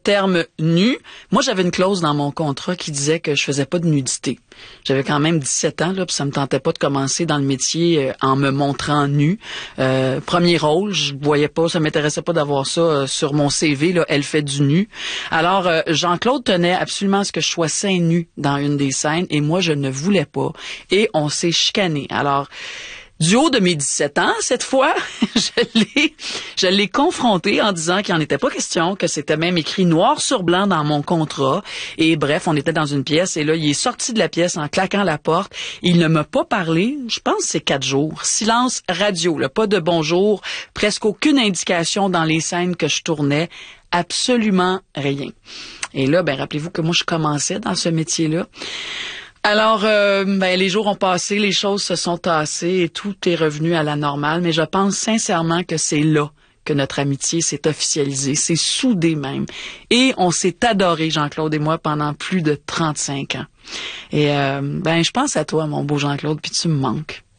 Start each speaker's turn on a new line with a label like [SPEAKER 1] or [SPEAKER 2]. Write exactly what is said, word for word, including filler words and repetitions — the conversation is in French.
[SPEAKER 1] terme nu, moi j'avais une clause dans mon contrat qui disait que je faisais pas de nudité. J'avais quand même dix-sept ans, là, puis ça me tentait pas de commencer dans le métier euh, en me montrant nu. Euh, premier rôle, je voyais pas, ça m'intéressait pas d'avoir ça euh, sur mon C V, là, elle fait du nu. Alors, euh, Jean-Claude tenait absolument à ce que je sois seins nus dans une des scènes, et moi, je ne voulais pas. Et on s'est chicané. Alors, du haut de mes dix-sept ans, cette fois, je l'ai, je l'ai confronté en disant qu'il n'en était pas question, que c'était même écrit noir sur blanc dans mon contrat. Et bref, on était dans une pièce et là, il est sorti de la pièce en claquant la porte. Il ne m'a pas parlé, je pense que c'est quatre jours. Silence radio, là, pas de bonjour, presque aucune indication dans les scènes que je tournais, absolument rien. Et là, ben rappelez-vous que moi, je commençais dans ce métier-là. Alors, euh, ben, les jours ont passé, les choses se sont tassées et tout est revenu à la normale, mais je pense sincèrement que c'est là que notre amitié s'est officialisée, c'est soudé même. Et on s'est adoré, Jean-Claude et moi, pendant plus de trente-cinq ans. Et euh, ben, je pense à toi, mon beau Jean-Claude, puis tu me manques.